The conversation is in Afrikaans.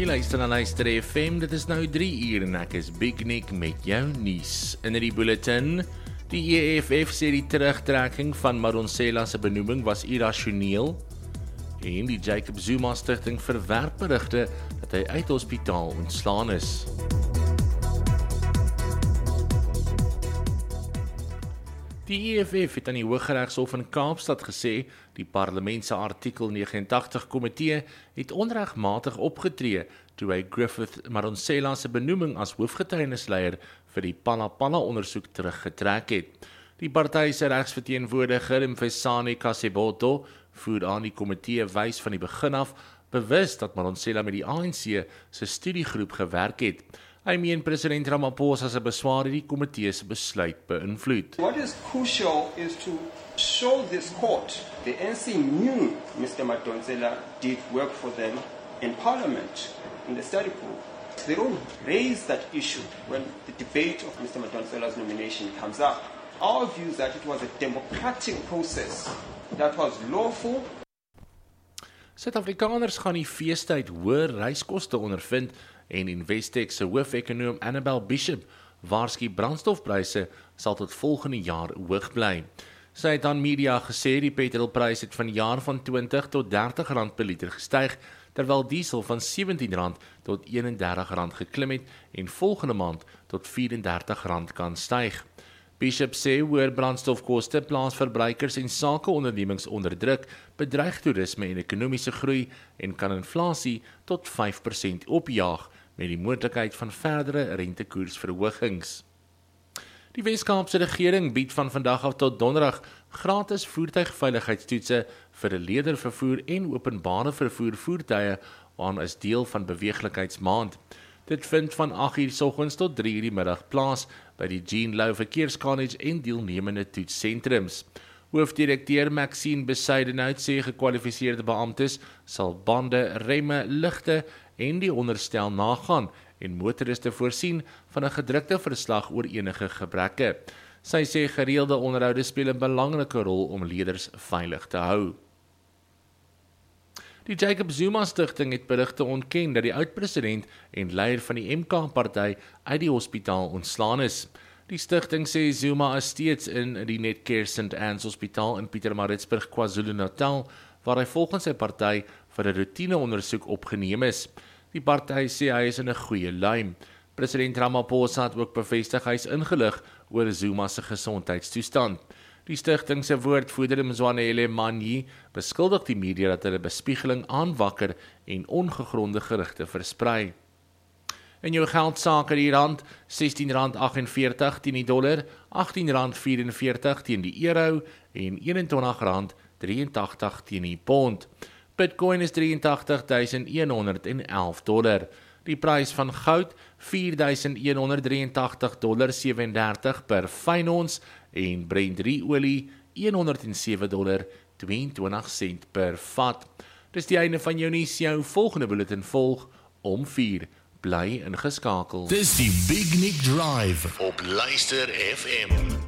luister na Luister FM, dit is nou 3 uur en ek is Big Nick met jou nuus. In die bulletin, die EFF sê die terugtrekking van Madonsela se benoeming was irrasioneel en die Jacob Zuma Stichting verwerp berigte dat hy uit hospitaal ontslaan is. Die EFF het aan die Hooggeregshof in Kaapstad gesê, die parlement se artikel 89 komitee het onregmatig opgetree toe hy Griffith Madonsela se benoeming as hoofgetuienisleier vir die Pala ondersoek teruggetrek het. Die party se regsverteenwoordiger Mfesane Kaseboto voer aan die komitee wys van die begin af bewus dat Madonsela met die ANC se studiegroep gewerk het. Hy meen president Ramaphosa se beswaar die komitee se besluit beïnvloed. What is crucial is to show this court the ANC knew Mr. Madonsela did work for them in Parliament, in the study group. They don't raise that issue when the debate of Mr. Madonsela's nomination comes up. Our view is that it was a democratic process that was lawful. Suid-Afrikaners gaan die feestyd hoër reiskoste ondervind en Investec se hoofekonoom Annabel Bishop waarsku brandstofpryse sal tot volgende jaar hoog bly. Sy het aan media gesê die petrolprys het vanjaar van 20 tot 30 rand per liter gestyg, terwyl diesel van 17 rand tot 31 rand geklim het en volgende maand tot 34 rand kan styg. Bishop sê hoër brandstofkoste plaas verbruikers en sakeondernemings onder druk, bedreig toerisme en ekonomiese groei en kan inflasie tot 5% opjaag met die moontlikheid van verdere rentekoersverhogings. Die Wes-Kaapse regering bied van vandag af tot donderdag gratis voertuigveiligheidstoetse vir ledervervoer en openbare vervoer voertuie aan as deel van beweeglikheidsmaand. Dit vind van 8:00 soggens tot 3:00 die middag plaas by die Jean Louw Verkeerscollege en deelnemende toetssentrums. Hoofdirekteur Maxine Besuidenhout sê gekwalifiseerde beamptes sal bande, remme, ligte en die onderstel nagaan en motoriste voorsien van 'n gedrukte verslag oor enige gebreke. Sy sê gereelde onderhoude speel 'n belangrike rol om leerders veilig te hou. Die Jacob Zuma Stichting het berigte ontken dat die oud-president en leier van die MK-party uit die hospitaal ontslaan is. Die stigting sê Zuma is steeds in die Netcare St. Anne's Hospitaal in Pietermaritzburg, KwaZulu-Natal, waar hy volgens sy party vir 'n roetineondersoek opgeneem is. Die party sê hy is in 'n goeie luim. President Ramaphosa het ook bevestig hy is ingelig oor Zuma se gesondheidstoestand. Die stigting se woordvoerder Mzwanele Manyi beskuldig die media dat hulle bespiegeling aanwakker en ongegronde gerugte versprei. In jou geldsake die rand, R16.48 teen die dollar, R18.44 teen die euro en R21.83 teen die pond. Bitcoin is $83,111. Die prys van goud $4,183.37 per fyn ons en Brent olie $107.22 per vat. Dis die einde van jou nuus, jou volgende bulletin volg om 4. Bly ingeskakel. Dis die Big Nick Drive op Luister FM.